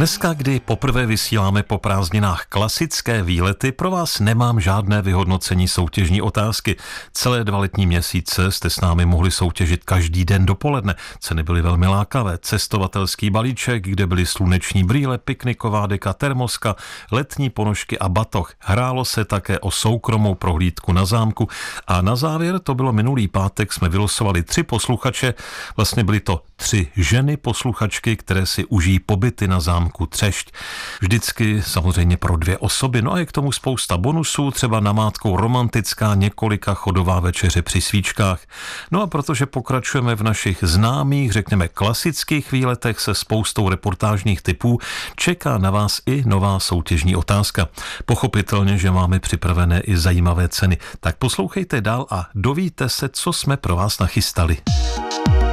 Dneska, kdy poprvé vysíláme po prázdninách klasické výlety, pro vás nemám žádné vyhodnocení soutěžní otázky. Celé 2 letní měsíce jste s námi mohli soutěžit každý den dopoledne. Ceny byly velmi lákavé. Cestovatelský balíček, kde byly sluneční brýle, pikniková deka, termoska, letní ponožky a batoh. Hrálo se také o soukromou prohlídku na zámku a na závěr, to bylo minulý pátek, jsme vylosovali 3 posluchače. Vlastně byly to 3 ženy posluchačky, které si užijí pobyty na zámku Třešť. Vždycky samozřejmě pro 2 osoby, no a je k tomu spousta bonusů, třeba namátkou romantická několika chodová večeře při svíčkách. No a protože pokračujeme v našich známých, řekněme klasických výletech se spoustou reportážních typů, čeká na vás i nová soutěžní otázka. Pochopitelně, že máme připravené i zajímavé ceny. Tak poslouchejte dál a dovíte se, co jsme pro vás nachystali.